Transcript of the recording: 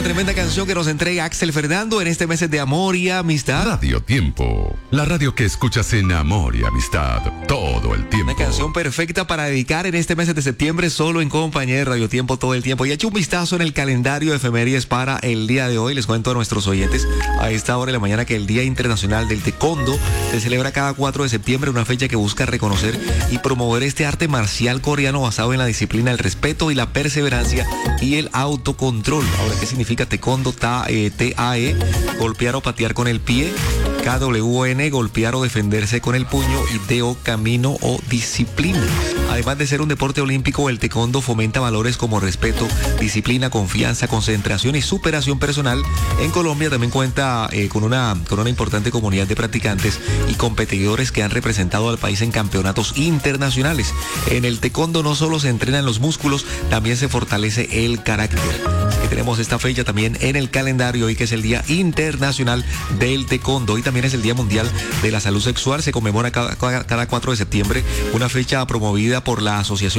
tremenda canción que nos entrega Axel Fernando en este mes de amor y amistad. Radio Tiempo, la radio que escuchas en amor y amistad todo el tiempo. Una canción perfecta para dedicar en este mes de septiembre, solo en compañía de Radio Tiempo todo el tiempo. Y eche un vistazo en el calendario de efemérides para el día de hoy. Les cuento a nuestros oyentes a esta hora de la mañana que el Día Internacional del Taekwondo se celebra cada 4 de septiembre, una fecha que busca reconocer y promover este arte marcial coreano basado en la disciplina, el respeto y la perseverancia y el autocontrol. Ahora, ¿qué significa taekwondo? TAE, golpear o patear con el pie. KWN, golpear o defenderse con el puño. Y DO, camino o disciplina. Además de ser un deporte olímpico, el taekwondo fomenta valores como respeto, disciplina, confianza, concentración y superación personal. En Colombia también cuenta con una importante comunidad de practicantes y competidores que han representado al país en campeonatos internacionales. En el taekwondo no solo se entrenan los músculos, también se fortalece el carácter. Así que tenemos esta fecha también en el calendario hoy, que es el Día Internacional del Taekwondo. Hoy también es el Día Mundial de la Salud Sexual. Se conmemora cada 4 de septiembre, una fecha promovida por la Asociación